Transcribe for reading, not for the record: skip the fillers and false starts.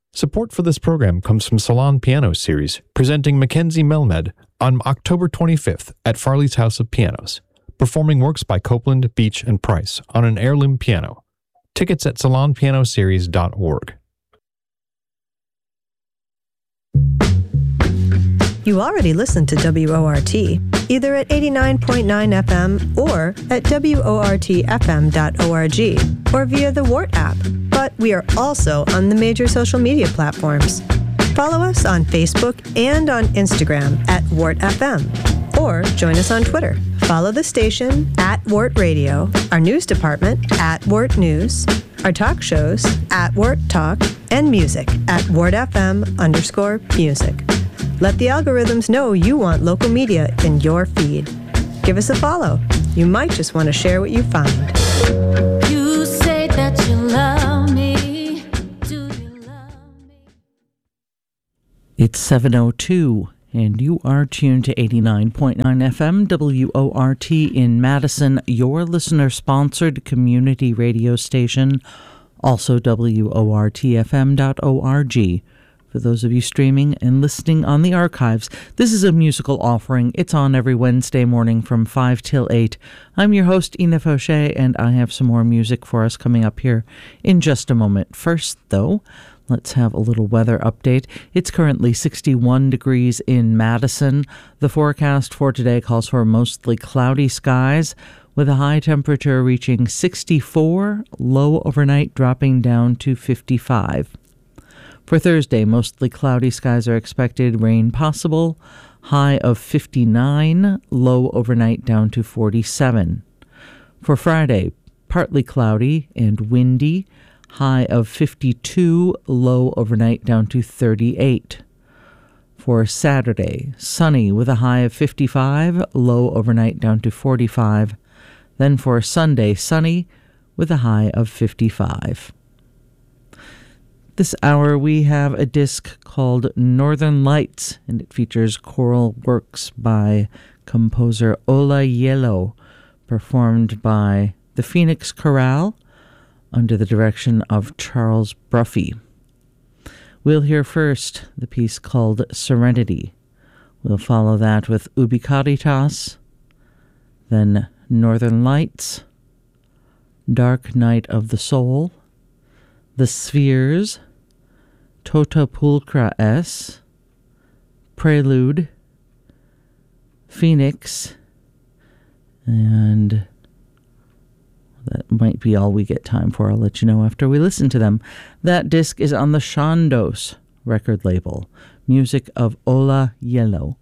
Support for this program comes from Salon Piano Series, presenting Mackenzie Melmed on October 25th at Farley's House of Pianos, performing works by Copeland, Beach, and Price on an heirloom piano. Tickets at salonpianoseries.org. You already listen to WORT, either at 89.9 FM or at WORTFM.org or via the WORT app. But we are also on the major social media platforms. Follow us on Facebook and on Instagram at WORTFM, or join us on Twitter. Follow the station at WORT Radio, our news department at WORT News, our talk shows at WORT Talk, and music at WORTFM_music. Let the algorithms know you want local media in your feed. Give us a follow. You might just want to share what you find. You say that you love me. Do you love me? It's 7:02, and you are tuned to 89.9 FM WORT in Madison, your listener-sponsored community radio station, also WORTFM.org. For those of you streaming and listening on the archives, this is a musical offering. It's on every Wednesday morning from 5 till 8. I'm your host, Ina Fauché, and I have some more music for us coming up here in just a moment. First, though, let's have a little weather update. It's currently 61 degrees in Madison. The forecast for today calls for mostly cloudy skies, with a high temperature reaching 64, low overnight dropping down to 55. For Thursday, mostly cloudy skies are expected, rain possible, high of 59, low overnight down to 47. For Friday, partly cloudy and windy, high of 52, low overnight down to 38. For Saturday, sunny with a high of 55, low overnight down to 45. Then for Sunday, sunny with a high of 55. This hour we have a disc called Northern Lights, and it features choral works by composer Ola Yelo, performed by the Phoenix Chorale under the direction of Charles Bruffy. We'll hear first the piece called Serenity. We'll follow that with Ubi Caritas, then Northern Lights, Dark Night of the Soul, The Spheres, Tota Pulchra S, Prelude, Phoenix, and that might be all we get time for. I'll let you know after we listen to them. That disc is on the Chandos record label, music of Ola Yelo.